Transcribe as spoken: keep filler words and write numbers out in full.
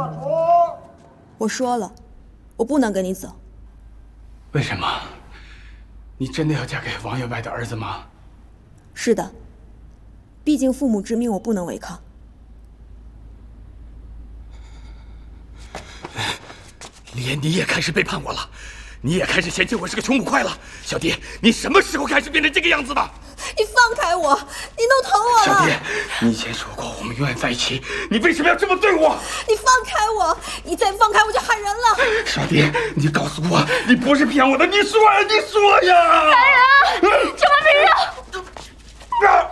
我说了，我不能跟你走。 为什么？你真的要嫁给王员外的儿子吗？ 是的，毕竟父母之命，我不能违抗。 李岩，你也开始背叛我了，你也开始嫌弃我是个穷捕快了。小蝶，你什么时候开始变成这个样子的？ 你放开我！你弄疼我了！ 小蝶，你以前说过我们永远在一起，你为什么要这么对我？ 你放开我！你再放开我就喊人了！ 小蝶，你告诉我，你不是骗我的，你说呀，你说呀！ 来人！什么别人？ 啊！